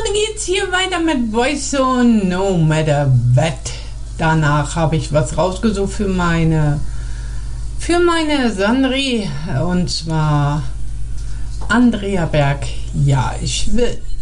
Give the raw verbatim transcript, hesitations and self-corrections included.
dann geht's hier weiter mit Boyzone No Matter What. Danach habe ich was rausgesucht für meine für meine Sandri, und zwar Andrea Berg. Ja, ich will.